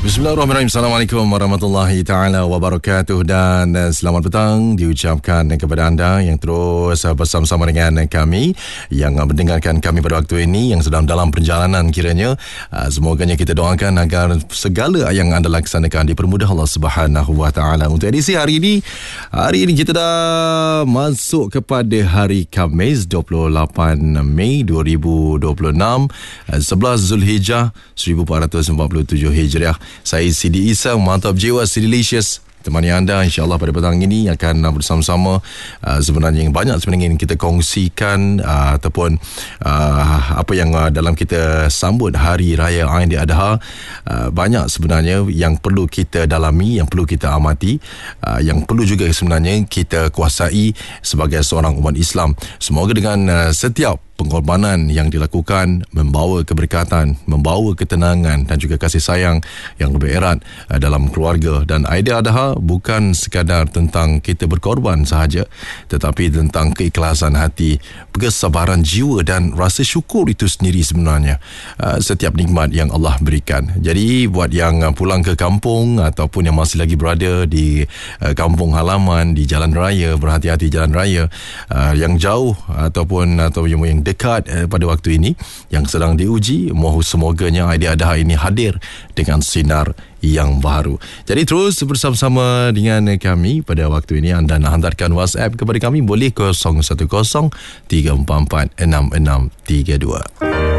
Bismillahirrahmanirrahim. Assalamualaikum warahmatullahi ta'ala wabarakatuh. Dan selamat petang diucapkan kepada anda yang terus bersama-sama dengan kami, yang mendengarkan kami pada waktu ini, yang sedang dalam perjalanan kiranya. Semoganya kita doakan agar segala yang anda laksanakan dipermudah Allah Subhanahu wa ta'ala. Untuk edisi hari ini kita dah masuk kepada hari Khamis 28 Mei 2026, 11 Zulhijjah 1447 Hijriah. Saya Sidi Isa, mantap jiwa, Sidilicious, temani anda insyaAllah pada petang ini akan bersama-sama. Sebenarnya yang banyak sebenarnya kita kongsikan ataupun apa yang dalam kita sambut Hari Raya Aidiladha, banyak sebenarnya yang perlu kita dalami, yang perlu kita amati, yang perlu juga sebenarnya kita kuasai sebagai seorang umat Islam. Semoga dengan setiap pengorbanan yang dilakukan membawa keberkatan, membawa ketenangan dan juga kasih sayang yang lebih erat dalam keluarga. Dan Aidiladha bukan sekadar tentang kita berkorban sahaja, tetapi tentang keikhlasan hati, kesabaran jiwa dan rasa syukur itu sendiri sebenarnya setiap nikmat yang Allah berikan. Jadi buat yang pulang ke kampung ataupun yang masih lagi berada di kampung halaman, di jalan raya, berhati-hati jalan raya, yang jauh ataupun yang dekat pada waktu ini yang sedang diuji, mohon semoganya Aidiladha ini hadir dengan sinar yang baru. Jadi terus bersama-sama dengan kami pada waktu ini. Anda nak hantarkan WhatsApp kepada kami boleh 010 344 6632.